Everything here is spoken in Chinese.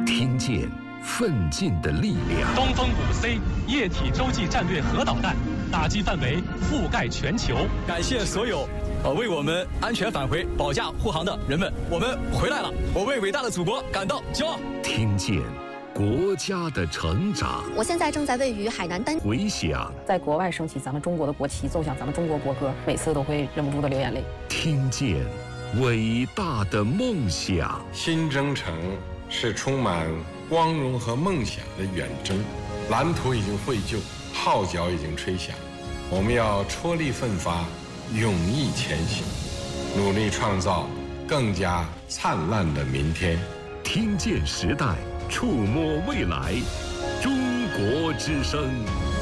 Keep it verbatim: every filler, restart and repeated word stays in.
听见奋进的力量。 东风五 C 液体洲际战略核导弹打击范围覆盖全球。 感谢所有呃为我们安全返回保驾护航的人们，我们回来了，我为伟大的祖国感到骄傲。 听见国家的成长。 我现在正在位于海南丹。 回想在国外升起咱们中国的国旗，奏响咱们中国国歌，每次都会忍不住的流眼泪。 听见伟大的梦想。 新征程是充满光荣和梦想的远征，蓝图已经绘就，号角已经吹响，我们要踔厉奋发，勇毅前行，努力创造更加灿烂的明天。 听见时代，触摸未来，中国之声。